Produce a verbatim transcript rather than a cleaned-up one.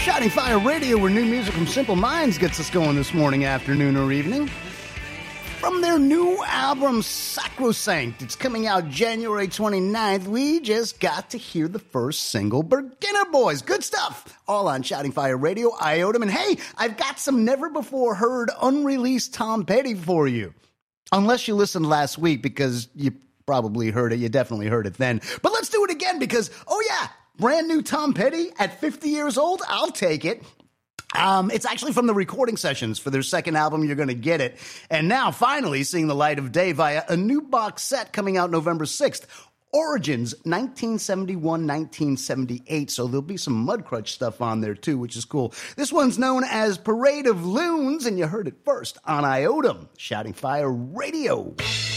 Shouting Fire Radio, where new music from Simple Minds gets us going this morning, afternoon, or evening. From their new album, Sacrosanct, it's coming out January twenty-ninth. We just got to hear the first single, Beginner Boys. Good stuff. All on Shouting Fire Radio, Iotum. And hey, I've got some never-before-heard unreleased Tom Petty for you. Unless you listened last week, because you probably heard it. You definitely heard it then. But let's do it again, because, oh yeah, brand new Tom Petty at fifty years old. I'll take it. Um, it's actually from the recording sessions for their second album, You're Gonna Get It. And now, finally, seeing the light of day via a new box set coming out November sixth. Origins, nineteen seventy-one nineteen seventy-eight. So there'll be some Mudcrutch stuff on there, too, which is cool. This one's known as Parade of Loons, and you heard it first on Iotum, Shouting Fire Radio.